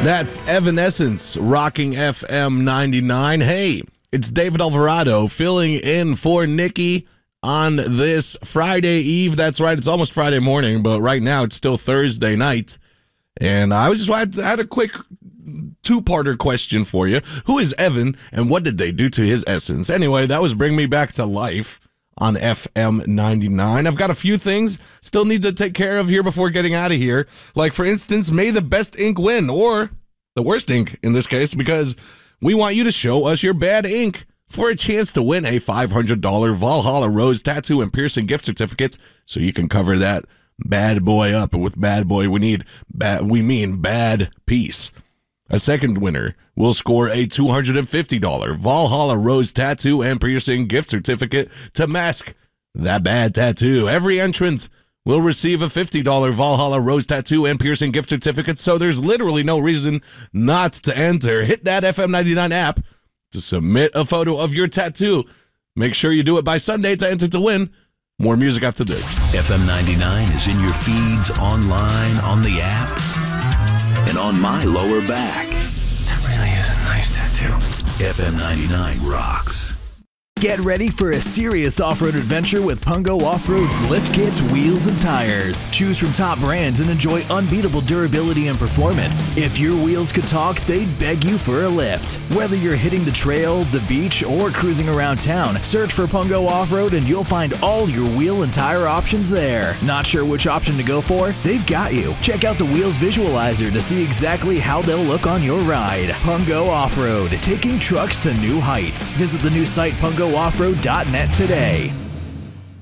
That's Evanescence, rocking FM 99. Hey, it's David Alvarado filling in for Nikki on this Friday Eve. That's right, it's almost Friday morning, but right now it's still Thursday night. And I had a quick two-parter question for you. Who is Evan, and what did they do to his essence? Anyway, that was Bring Me Back to Life on FM 99. I've got a few things still need to take care of here before getting out of here. Like, for instance, may the best ink win, or the worst ink in this case, because we want you to show us your bad ink for a chance to win a $500 Valhalla Rose tattoo and piercing gift certificate, so you can cover that bad boy up. And with bad boy, we mean bad piece. A second winner will score a $250 Valhalla Rose tattoo and piercing gift certificate to mask that bad tattoo. Every entrant will receive a $50 Valhalla Rose tattoo and piercing gift certificate, so there's literally no reason not to enter. Hit that FM 99 app to submit a photo of your tattoo. Make sure you do it by Sunday to enter to win. More music after this. FM 99 is in your feeds, online, on the app, and on my lower back. That really is a nice tattoo. FM 99 rocks. Get ready for a serious off-road adventure with Pungo Off-Road's lift kits, wheels, and tires. Choose from top brands and enjoy unbeatable durability and performance. If your wheels could talk, they'd beg you for a lift. Whether you're hitting the trail, the beach, or cruising around town, search for Pungo Off-Road and you'll find all your wheel and tire options there. Not sure which option to go for? They've got you. Check out the Wheels Visualizer to see exactly how they'll look on your ride. Pungo Off-Road, taking trucks to new heights. Visit the new site pungo.offroad.net today.